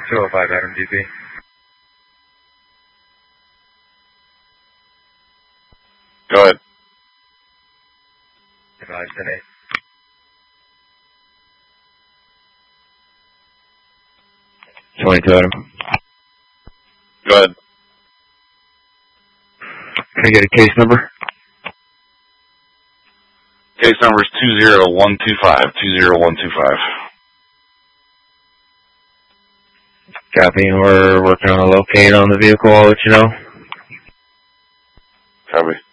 205 Adam DP. Go ahead. Advise 10-8. Adam. Go ahead. Can I get a case number? Case number is 20125. 20125. Copy. We're working on a locate on the vehicle. I'll let you know. Copy.